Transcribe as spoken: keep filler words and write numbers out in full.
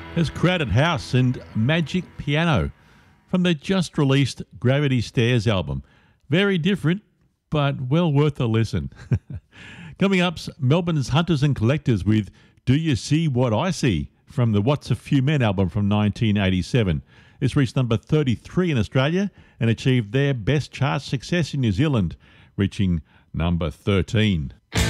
There's Crowded House and Magic Piano from the just released Gravity Stairs album. Very different, but well worth a listen. Coming up's Melbourne's Hunters and Collectors with Do You See What I See from the What's a Few Men album from nineteen eighty-seven. This reached number thirty-three in Australia and achieved their best chart success in New Zealand, reaching number thirteen.